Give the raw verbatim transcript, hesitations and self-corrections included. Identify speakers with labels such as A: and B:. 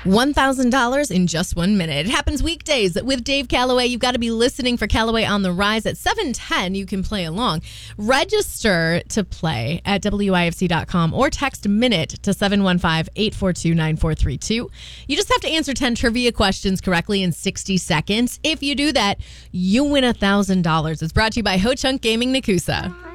A: one thousand dollars in just one minute. It happens weekdays with Dave Calloway. You've got to be listening for Calloway on the Rise at seven ten. You can play along. Register to play at W I F C dot com or text MINUTE to seven one five, eight four two, nine four three two. You just have to answer ten trivia questions correctly in sixty seconds. If you do that, you win one thousand dollars. It's brought to you by Ho Chunk Gaming Nakusa.